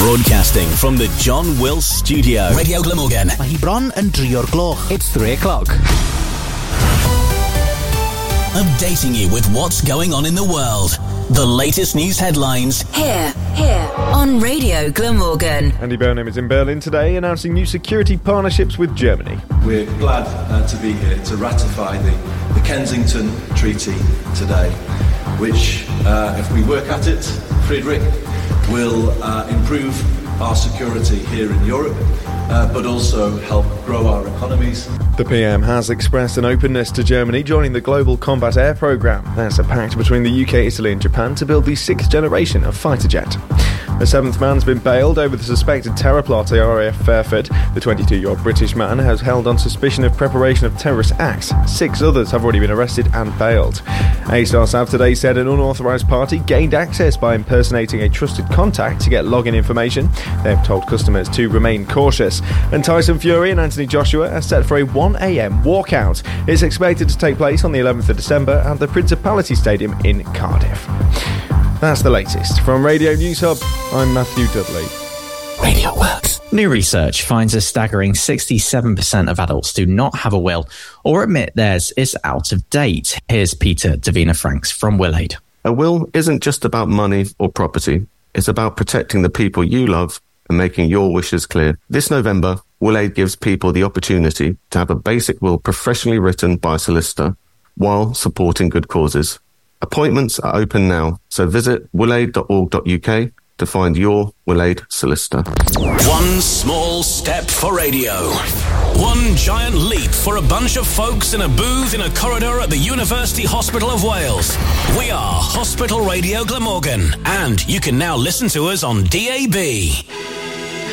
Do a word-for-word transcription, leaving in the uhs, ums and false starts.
Broadcasting from the John Wills Studio. Radio Glamorgan. Mae hi bron yn dri o'r gloch. It's three o'clock. Updating you with what's going on in the world. The latest news headlines. Here, here, on Radio Glamorgan. Andy Burnham is in Berlin today announcing new security partnerships with Germany. We're glad uh, to be here to ratify the, the Kensington Treaty today, which, uh, if we work at it, Friedrich, will uh, improve our security here in Europe, uh, but also help grow our economies. The P M has expressed an openness to Germany joining the Global Combat Air Programme. That's a pact between the U K, Italy and Japan to build the sixth generation of fighter jet. A seventh man's been bailed over the suspected terror plot at R A F Fairford. The twenty-two-year-old British man has held on suspicion of preparation of terrorist acts. Six others have already been arrested and bailed. A-Star South today said an unauthorised party gained access by impersonating a trusted contact to get login information. They have told customers to remain cautious. And Tyson Fury and Anthony Joshua are set for a one a.m. walkout. It's expected to take place on the eleventh of December at the Principality Stadium in Cardiff. That's the latest. From Radio News Hub, I'm Matthew Dudley. Radio Works. New research finds a staggering sixty-seven percent of adults do not have a will or admit theirs is out of date. Here's Peter Davina-Franks from WillAid. A will isn't just about money or property. It's about protecting the people you love and making your wishes clear. This November, WillAid gives people the opportunity to have a basic will professionally written by a solicitor while supporting good causes. Appointments are open now, so visit willaid dot org dot U K to find your WillAid solicitor. One small step for radio. One giant leap for a bunch of folks in a booth in a corridor at the University Hospital of Wales. We are Hospital Radio Glamorgan, and you can now listen to us on D A B.